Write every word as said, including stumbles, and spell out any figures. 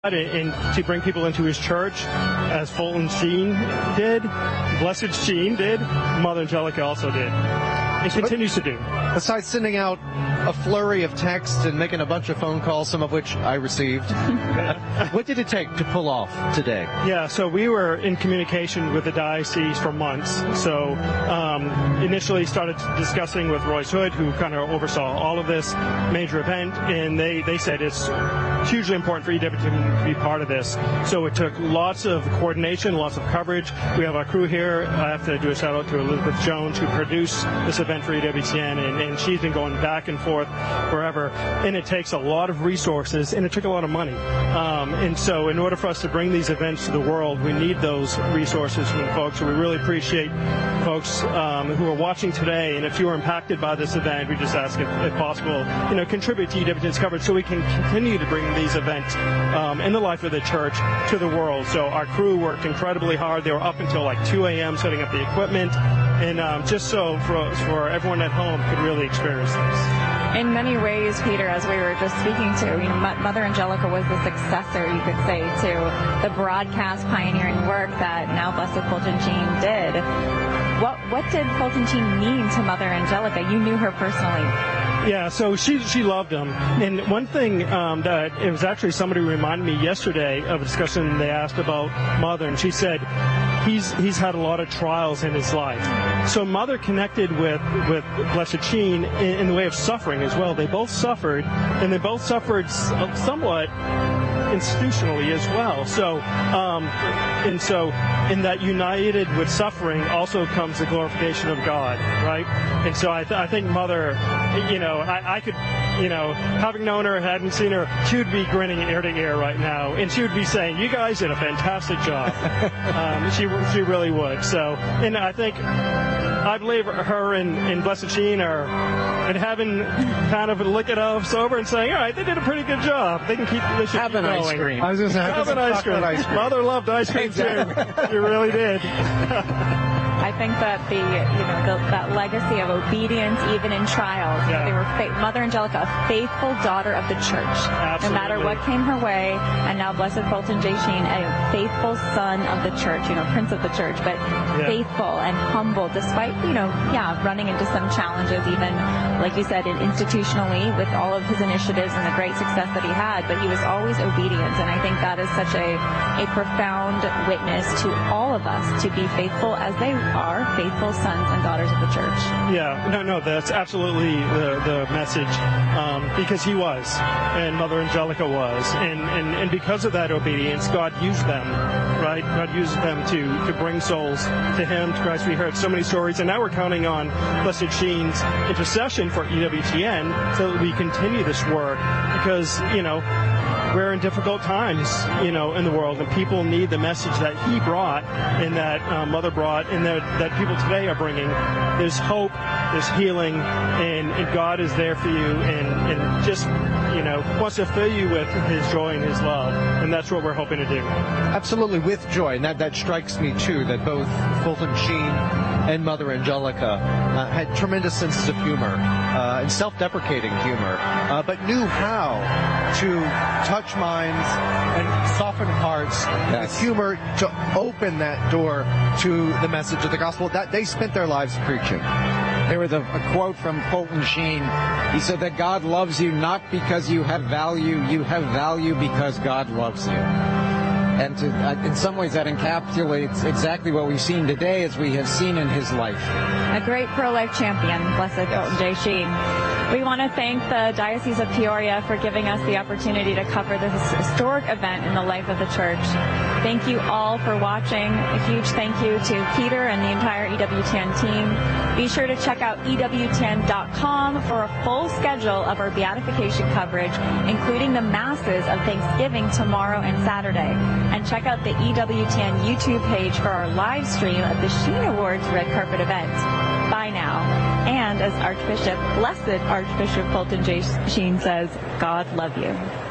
and to bring people into his church, as Fulton Sheen did, Blessed Sheen did, Mother Angelica also did, and continues to do. Besides sending out a flurry of texts and making a bunch of phone calls, some of which I received, what did it take to pull off today? Yeah, so we were in communication with the diocese for months. So um, initially started discussing with Royce Hood, who kind of oversaw all of this major event, and they, they said it's hugely important for E W T N to be part of this. So it took lots of coordination, lots of coverage. We have our crew here. I have to do a shout out to Elizabeth Jones, who produced this event for E W T N, and, and she's been going back and forth forever. And it takes a lot of resources, and it took a lot of money. Um, and so in order for us to bring these events to the world, we need those resources from folks. So we really appreciate folks um, who are watching today. And if you are impacted by this event, we just ask if, if possible, you know, contribute to E W T N's coverage so we can continue to bring these events um, in the life of the church to the world. So our crew worked incredibly hard. They were up until like two a.m. setting up the equipment, and um, just so for, for everyone at home could really experience this. In many ways, Peter, as we were just speaking to, you know, Mother Angelica was the successor, you could say, to the broadcast pioneering work that now Blessed Fulton Sheen did. What what did Fulton Sheen mean to Mother Angelica? You knew her personally. Yeah, so she she loved him. And one thing um, that it was actually somebody reminded me yesterday of a discussion they asked about Mother, and she said he's he's had a lot of trials in his life. So Mother connected with with Blessed Sheen in, in the way of suffering as well. They both suffered, and they both suffered somewhat institutionally as well. So, um, and so in that united with suffering also comes the glorification of God, right? And so I, th- I think Mother, you know, I, I could, you know, having known her, hadn't seen her, she would be grinning ear to ear right now, and she would be saying, "You guys did a fantastic job." um, she she really would. So, and I think I believe her and, and Blessed Sheen are in heaven, kind of licking off sober and saying, "All right, they did a pretty good job. They can keep this shit going." Ice cream. I was going to say, have an ice cream. ice cream. Mother loved ice cream too. She really did. I think that the, you know, the, that legacy of obedience, even in trials, yeah. they were fa- Mother Angelica, a faithful daughter of the church, Absolutely. no matter what came her way. And now Blessed Fulton J. Sheen, a faithful son of the church, you know, prince of the church, but yeah. faithful and humble, despite, you know, yeah, running into some challenges, even like you said, institutionally with all of his initiatives and the great success that he had. But he was always obedient, and I think that is such a a profound witness to all of us to be faithful as they are faithful sons and daughters of the church. Yeah, no, no, that's absolutely the, the message, um, because he was, and Mother Angelica was, and, and, and because of that obedience, God used them, right? God used them to, to bring souls to Him, to Christ. We heard so many stories, and now we're counting on Blessed Sheen's intercession for E W T N so that we continue this work, because, you know, we're in difficult times, you know, in the world, and people need the message that he brought and that uh, Mother brought and that, that people today are bringing. There's hope, there's healing, and, and God is there for you, and, and just, you know, wants to fill you with His joy and His love, and that's what we're hoping to do. Absolutely, with joy, and that, that strikes me, too, that both Fulton Sheen and Mother Angelica uh, had tremendous senses of humor uh, and self-deprecating humor, uh, but knew how to touch minds and soften hearts yes. with humor to open that door to the message of the gospel that they spent their lives preaching. There was a, a quote from Fulton Sheen. He said that God loves you not because you have value, you have value because God loves you. And to, uh, in some ways that encapsulates exactly what we've seen today as we have seen in his life. A great pro-life champion, Blessed yes. Fulton J. Sheen. We want to thank the Diocese of Peoria for giving us the opportunity to cover this historic event in the life of the church. Thank you all for watching. A huge thank you to Peter and the entire E W T N team. Be sure to check out E W T N dot com for a full schedule of our beatification coverage, including the masses of Thanksgiving tomorrow and Saturday. And check out the E W T N YouTube page for our live stream of the Sheen Awards Red Carpet event. Bye now. And as Archbishop, Blessed Archbishop Fulton J. Sheen says, God love you.